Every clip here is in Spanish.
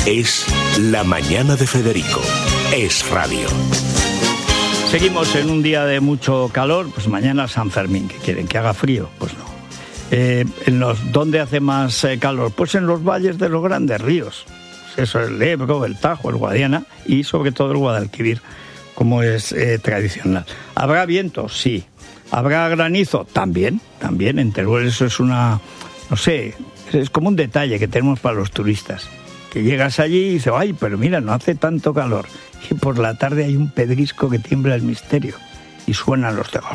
Es La Mañana de Federico. Es radio. Seguimos en un día de mucho calor, pues mañana San Fermín. ¿Qué quieren? ¿Que haga frío? Pues no. ¿Dónde hace más calor? Pues en los valles de los grandes ríos. Eso es el Ebro, el Tajo, el Guadiana y sobre todo el Guadalquivir, como es tradicional. ¿Habrá viento? Sí. ¿Habrá granizo? También. En Teruel eso es una... no sé, es como un detalle que tenemos para los turistas. Que llegas allí y dices, ay, pero mira, no hace tanto calor. Y por la tarde hay un pedrisco que tiembla el misterio. Y suenan los tejos.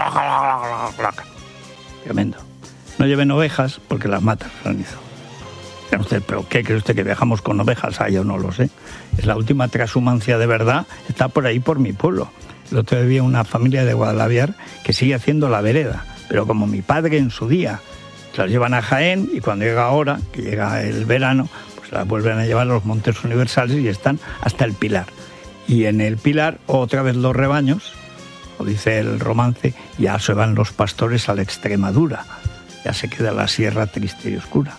Tremendo. No lleven ovejas porque las mata el granizo. ¿Pero qué cree usted, que viajamos con ovejas? Ah, yo no lo sé. Es la última transhumancia de verdad. Está por ahí, por mi pueblo. El otro día había una familia de Guadalaviar que sigue haciendo la vereda. Pero como mi padre en su día, se las llevan a Jaén y cuando llega ahora, que llega el verano, pues las vuelven a llevar a los Montes Universales y están hasta el Pilar. Y en el Pilar, otra vez los rebaños, o dice el romance, ya se van los pastores a la Extremadura. Ya se queda la sierra triste y oscura.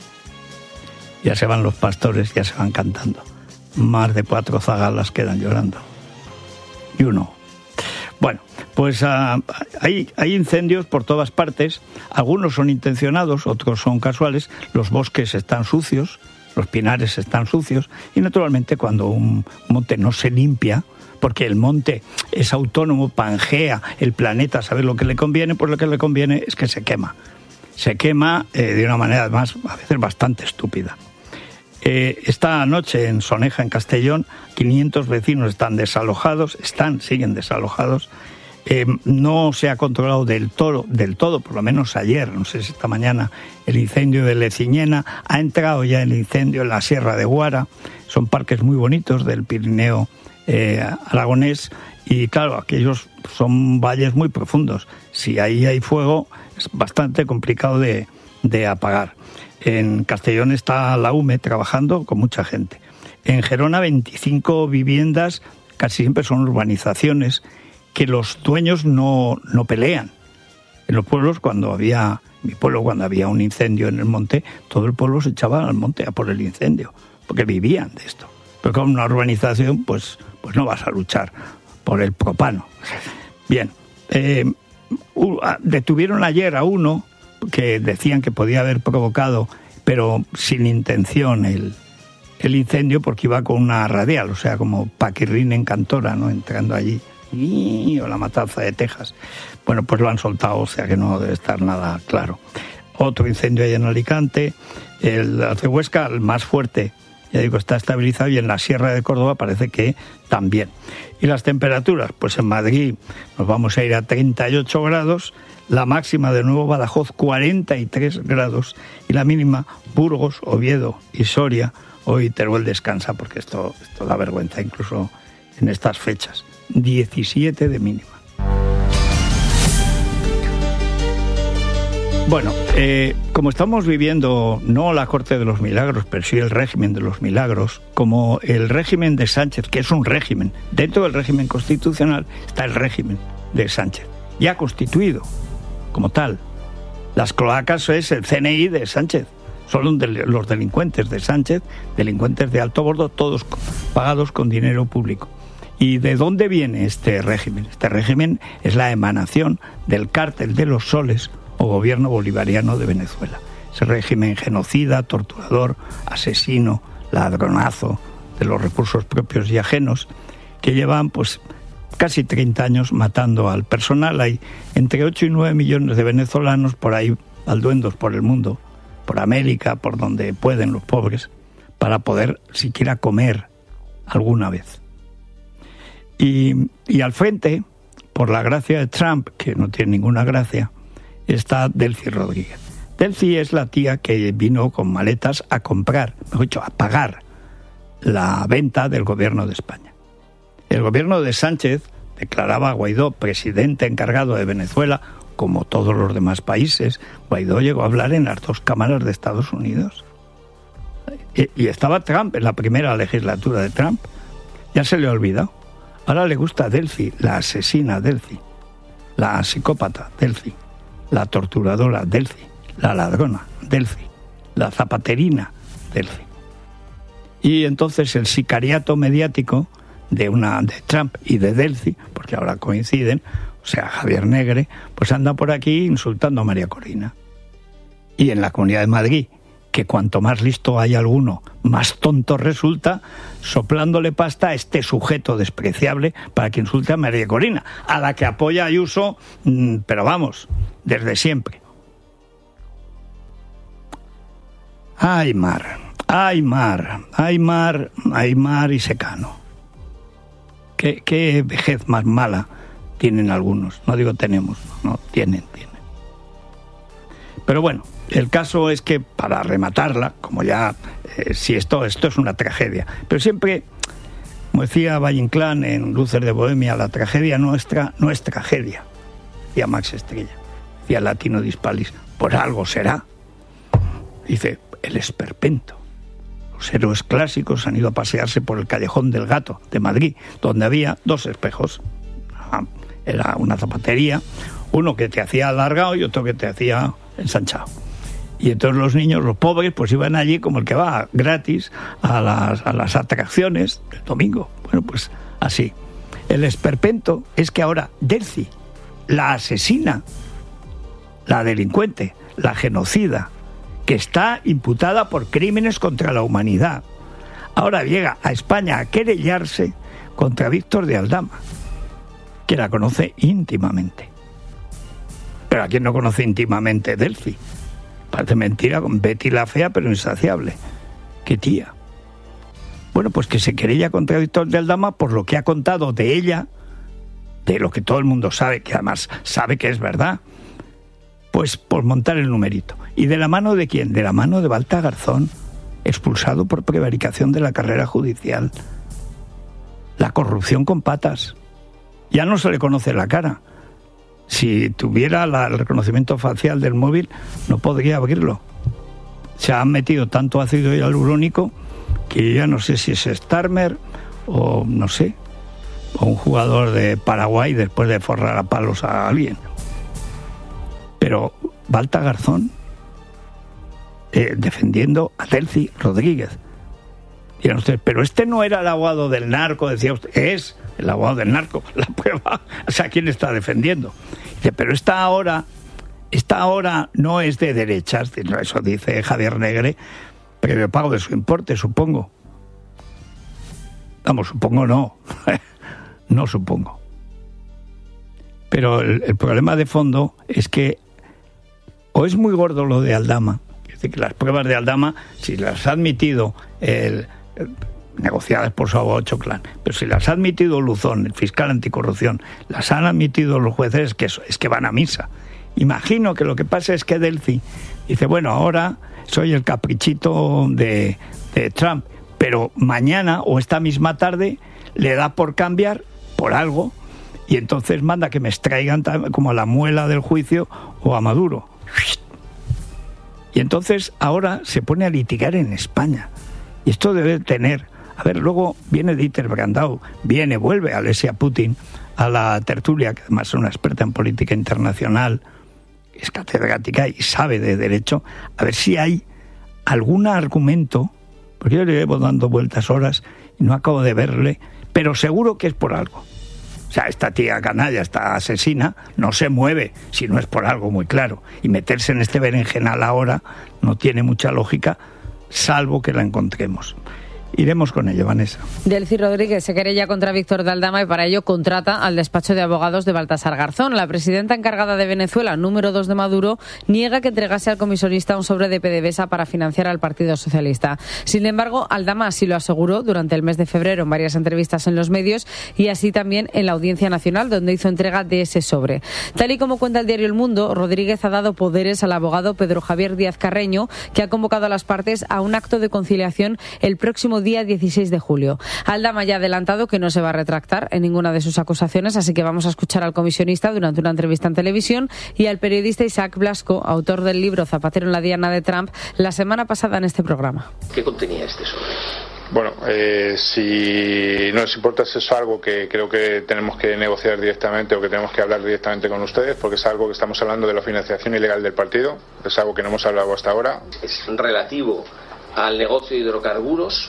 Ya se van los pastores, ya se van cantando. Más de 4 zagalas quedan llorando. Y uno. Bueno, pues hay incendios por todas partes. Algunos son intencionados, otros son casuales. Los bosques están sucios, los pinares están sucios. Y naturalmente cuando un monte no se limpia, porque el monte es autónomo, pangea el planeta, sabe lo que le conviene, pues lo que le conviene es que se quema. Se quema de una manera además a veces bastante estúpida. Esta noche en Soneja, en Castellón, 500 vecinos están desalojados, siguen desalojados. No se ha controlado del todo, por lo menos ayer, no sé si esta mañana, el incendio de Leciñena. Ha entrado ya el incendio en la Sierra de Guara. Son parques muy bonitos del Pirineo aragonés y claro, aquellos son valles muy profundos. Si ahí hay fuego es bastante complicado de apagar. En Castellón está la UME trabajando con mucha gente. En Gerona 25 viviendas, casi siempre son urbanizaciones, que los dueños no pelean. En los pueblos, mi pueblo cuando había un incendio en el monte, todo el pueblo se echaba al monte a por el incendio, porque vivían de esto. Pero con una urbanización, pues no vas a luchar por el propano. Bien, detuvieron ayer a uno que decían que podía haber provocado, pero sin intención, el incendio, porque iba con una radial, o sea, como Paquirrín en Cantora, ¿no? Entrando allí, o la matanza de Texas. Bueno, pues lo han soltado, o sea que no debe estar nada claro. Otro incendio ahí en Alicante, el de Huesca, el más fuerte, ya digo, está estabilizado, y en la Sierra de Córdoba parece que también. Y las temperaturas, pues en Madrid nos vamos a ir a 38 grados, la máxima de nuevo Badajoz 43 grados y la mínima Burgos, Oviedo y Soria. Hoy Teruel descansa porque esto da vergüenza incluso en estas fechas. 17 de mínima. Bueno, como estamos viviendo no la corte de los milagros, pero sí el régimen de los milagros, como el régimen de Sánchez, que es un régimen, dentro del régimen constitucional está el régimen de Sánchez, ya constituido como tal. Las cloacas es el CNI de Sánchez, son los delincuentes de Sánchez, delincuentes de alto bordo, todos pagados con dinero público. ¿Y de dónde viene este régimen? Este régimen es la emanación del cártel de los soles o gobierno bolivariano de Venezuela. Ese régimen genocida, torturador, asesino, ladronazo de los recursos propios y ajenos, que llevan pues casi 30 años matando al personal. Hay entre 8 y 9 millones de venezolanos por ahí, balduendos por el mundo, por América, por donde pueden los pobres, para poder siquiera comer alguna vez. Y al frente, por la gracia de Trump, que no tiene ninguna gracia, está Delcy Rodríguez. Delcy es la tía que vino con maletas a comprar, mejor dicho, a pagar la venta del gobierno de España. El gobierno de Sánchez declaraba a Guaidó presidente encargado de Venezuela, como todos los demás países. Guaidó llegó a hablar en las 2 cámaras de Estados Unidos. Y estaba Trump en la primera legislatura de Trump. Ya se le ha olvidado. Ahora le gusta Delcy, la asesina Delcy, la psicópata Delcy, la torturadora Delcy, la ladrona Delcy, la zapaterina Delcy. Y entonces el sicariato mediático de Trump y de Delcy, porque ahora coinciden, o sea, Javier Negre, pues anda por aquí insultando a María Corina. Y en la Comunidad de Madrid, que cuanto más listo hay alguno, más tonto resulta, soplándole pasta a este sujeto despreciable para que insulte a María Corina, a la que apoya Ayuso, pero vamos, desde siempre. Ay, mar y secano. Qué vejez más mala tienen algunos. No digo tenemos, no, tienen. Pero bueno, el caso es que para rematarla, como ya, si esto es una tragedia, pero siempre, como decía Valle Inclán en Luces de Bohemia, la tragedia nuestra no es tragedia, decía Max Estrella, decía Latino Dispalis, por algo será. Dice, el esperpento. Los héroes clásicos han ido a pasearse por el Callejón del Gato de Madrid, donde había 2 espejos. Era una zapatería, uno que te hacía alargado y otro que te hacía ensanchado. Y entonces los niños, los pobres, pues iban allí como el que va gratis a las atracciones del domingo. Bueno, pues así. El esperpento es que ahora Delcy, la asesina, la delincuente, la genocida, que está imputada por crímenes contra la humanidad, ahora llega a España a querellarse contra Víctor de Aldama, que la conoce íntimamente. Pero ¿a quién no conoce íntimamente Delcy? Parece mentira, con Betty la fea pero insaciable. ¡Qué tía! Bueno, pues que se querella contra Víctor de Aldama por lo que ha contado de ella, de lo que todo el mundo sabe, que además sabe que es verdad, pues por montar el numerito. ¿Y de la mano de quién? De la mano de Balta Garzón, expulsado por prevaricación de la carrera judicial. La corrupción con patas. Ya no se le conoce la cara. Si tuviera el reconocimiento facial del móvil, no podría abrirlo. Se han metido tanto ácido hialurónico que ya no sé si es Starmer o no sé, o un jugador de Paraguay después de forrar a palos a alguien. Pero Balta Garzón defendiendo a Delcy Rodríguez. Dirán ustedes, pero este no era el abogado del narco, decía usted. Es el abogado del narco, la prueba, o sea, ¿quién está defendiendo? Dice, pero esta ahora no es de derechas, eso dice Javier Negre, previo pago de su importe, supongo. Vamos, supongo no, no supongo. Pero el problema de fondo es que o es muy gordo lo de Aldama, es decir, que las pruebas de Aldama, si las ha admitido negociadas por su abogado Choclán, pero si las ha admitido Luzón, el fiscal anticorrupción, las han admitido los jueces, es que van a misa. Imagino que lo que pasa es que Delcy dice, bueno, ahora soy el caprichito de Trump, pero mañana o esta misma tarde le da por cambiar por algo y entonces manda que me extraigan como a la muela del juicio o a Maduro. Y entonces ahora se pone a litigar en España. Y esto debe tener... A ver, luego viene Dieter Brandau, vuelve Alesia Putin a la tertulia, que además es una experta en política internacional, es catedrática y sabe de derecho, a ver si hay algún argumento, porque yo le llevo dando vueltas horas y no acabo de verle, pero seguro que es por algo. O sea, esta tía canalla, esta asesina, no se mueve si no es por algo muy claro. Y meterse en este berenjenal ahora no tiene mucha lógica, salvo que la encontremos. Iremos con ello, Vanessa. Delcy Rodríguez se querella contra Víctor de Aldama y para ello contrata al despacho de abogados de Baltasar Garzón. La presidenta encargada de Venezuela, número 2 de Maduro, niega que entregase al comisionista un sobre de PDVSA para financiar al Partido Socialista. Sin embargo, Aldama así lo aseguró durante el mes de febrero en varias entrevistas en los medios y así también en la Audiencia Nacional, donde hizo entrega de ese sobre. Tal y como cuenta el diario El Mundo, Rodríguez ha dado poderes al abogado Pedro Javier Díaz Carreño, que ha convocado a las partes a un acto de conciliación el próximo día 16 de julio. Aldama ya ha adelantado que no se va a retractar en ninguna de sus acusaciones, así que vamos a escuchar al comisionista durante una entrevista en televisión y al periodista Isaac Blasco, autor del libro Zapatero en la diana de Trump, la semana pasada en este programa. ¿Qué contenía este sobre? Bueno, si no les importa, es algo que creo que tenemos que negociar directamente o que tenemos que hablar directamente con ustedes, porque es algo que estamos hablando de la financiación ilegal del partido, es algo que no hemos hablado hasta ahora. Es relativo al negocio de hidrocarburos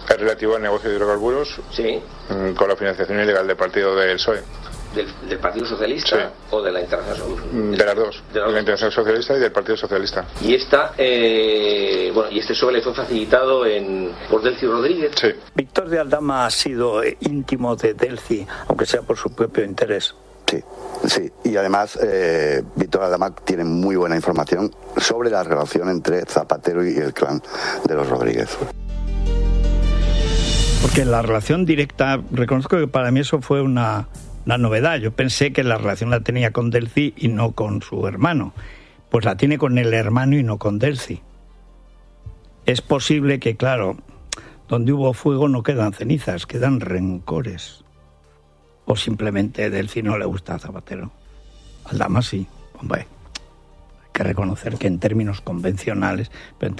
Es relativo al negocio de hidrocarburos. Sí. Con la financiación ilegal del partido del PSOE. ¿Del Partido Socialista? Sí. ¿O de la Internacional? De las dos. De la Internacional Socialista y del Partido Socialista. Y esta, y este PSOE le fue facilitado por Delcy Rodríguez. Sí. Víctor de Aldama ha sido íntimo de Delcy, aunque sea por su propio interés. Sí, y además Víctor Aldama tiene muy buena información sobre la relación entre Zapatero y el clan de los Rodríguez. Porque la relación directa, reconozco que para mí eso fue una novedad. Yo pensé que la relación la tenía con Delcy y no con su hermano. Pues la tiene con el hermano y no con Delcy. Es posible que, claro, donde hubo fuego no quedan cenizas, quedan rencores. O simplemente Delcy no le gusta a Zapatero. Aldama sí, hombre. Hay que reconocer que en términos convencionales,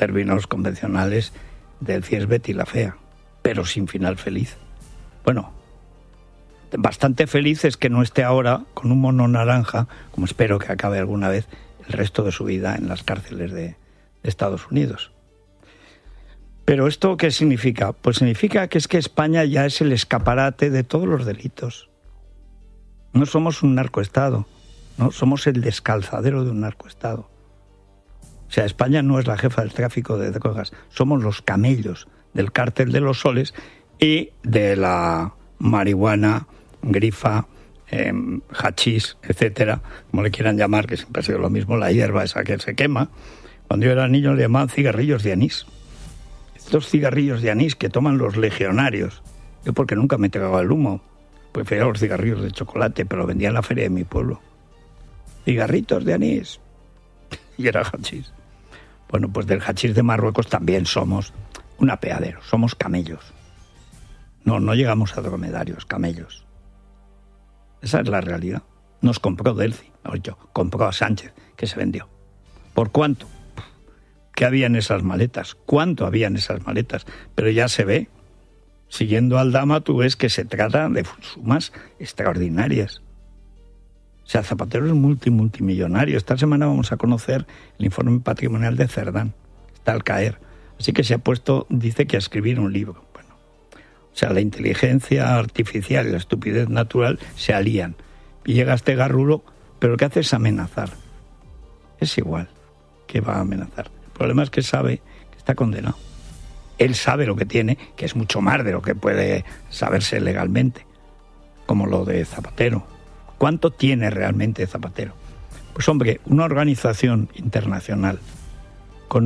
Delcy es Betty la Fea, pero sin final feliz. Bueno, bastante feliz es que no esté ahora con un mono naranja, como espero que acabe alguna vez el resto de su vida en las cárceles de Estados Unidos. ¿Pero esto qué significa? Pues significa que es que España ya es el escaparate de todos los delitos. No somos un narcoestado, no somos el descalzadero de un narcoestado. O sea, España no es la jefa del tráfico de drogas, somos los camellos del cártel de los soles y de la marihuana, grifa, hachís, etcétera, como le quieran llamar, que siempre ha sido lo mismo, la hierba esa que se quema. Cuando yo era niño le llamaban cigarrillos de anís. Estos cigarrillos de anís que toman los legionarios. Yo porque nunca me tragaba el humo, prefería los cigarrillos de chocolate, pero vendía en la feria de mi pueblo. Cigarritos de anís. Y era hachís. Bueno, pues del hachís de Marruecos también somos un apeadero, somos camellos. No llegamos a dromedarios, camellos. Esa es la realidad. Nos compró Delcy, compró a Sánchez, que se vendió. ¿Por cuánto? ¿Qué había en esas maletas? ¿Cuánto había en esas maletas? Pero ya se ve. Siguiendo a Aldama, tú ves que se trata de sumas extraordinarias. O sea, Zapatero es multimillonario. Esta semana vamos a conocer el informe patrimonial de Cerdán. Está al caer. Así que se ha puesto, dice que a escribir un libro. Bueno, o sea, la inteligencia artificial y la estupidez natural se alían. Y llega este garrulo, pero lo que hace es amenazar. Es igual que va a amenazar. El problema es que sabe que está condenado. Él sabe lo que tiene, que es mucho más de lo que puede saberse legalmente, como lo de Zapatero. ¿Cuánto tiene realmente Zapatero? Pues hombre, una organización internacional con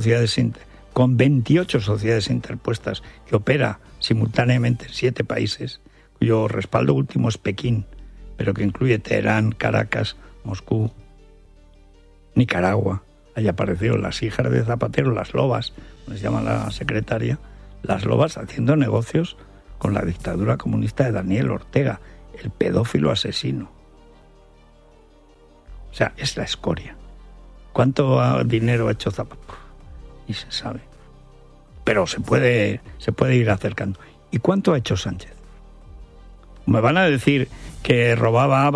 28 sociedades interpuestas que opera simultáneamente en 7 países, cuyo respaldo último es Pekín, pero que incluye Teherán, Caracas, Moscú, Nicaragua. Ahí apareció las hijas de Zapatero, las lobas, les llama la secretaria, las lobas haciendo negocios con la dictadura comunista de Daniel Ortega, el pedófilo asesino. O sea, es la escoria. ¿Cuánto dinero ha hecho Zapatero? Ni se sabe. Pero se puede ir acercando. ¿Y cuánto ha hecho Sánchez? Me van a decir que robaba